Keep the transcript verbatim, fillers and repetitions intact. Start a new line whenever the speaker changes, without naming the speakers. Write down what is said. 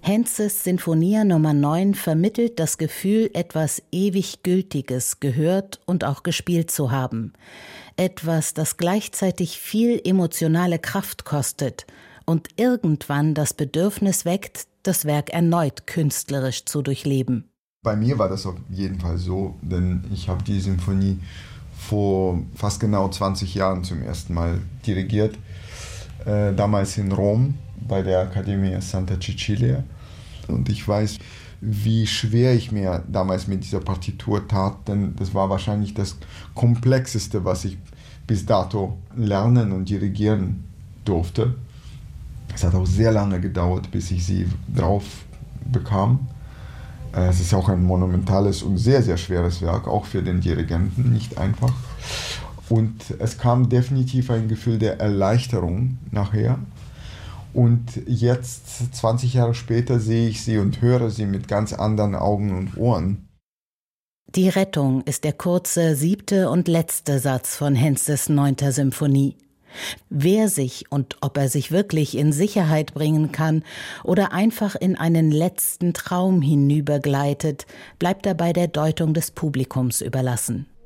Henzes Sinfonia Nummer neun vermittelt das Gefühl, etwas ewig Gültiges gehört und auch gespielt zu haben. Etwas, das gleichzeitig viel emotionale Kraft kostet und irgendwann das Bedürfnis weckt, das Werk erneut künstlerisch zu durchleben.
Bei mir war das auf jeden Fall so, denn ich habe die Sinfonie vor fast genau zwanzig Jahren zum ersten Mal dirigiert. Äh, damals in Rom bei der Accademia Santa Cecilia. Und ich weiß, wie schwer ich mir damals mit dieser Partitur tat, denn das war wahrscheinlich das Komplexeste, was ich bis dato lernen und dirigieren durfte. Es hat auch sehr lange gedauert, bis ich sie drauf bekam. Es ist auch ein monumentales und sehr, sehr schweres Werk, auch für den Dirigenten, nicht einfach. Und es kam definitiv ein Gefühl der Erleichterung nachher. Und jetzt, zwanzig Jahre später, sehe ich sie und höre sie mit ganz anderen Augen und Ohren.
Die Rettung ist der kurze siebte und letzte Satz von Henzes neunter Symphonie. Wer sich und ob er sich wirklich in Sicherheit bringen kann oder einfach in einen letzten Traum hinübergleitet, bleibt dabei der Deutung des Publikums überlassen.